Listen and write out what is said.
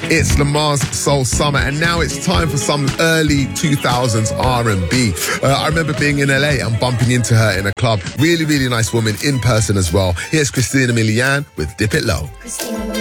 It's Lamar's Soul Summer, and now it's time for some early 2000s R&B. I remember being in LA and bumping into her in a club. Really, really nice woman in person as well. Here's Christina Milian with Dip It Low.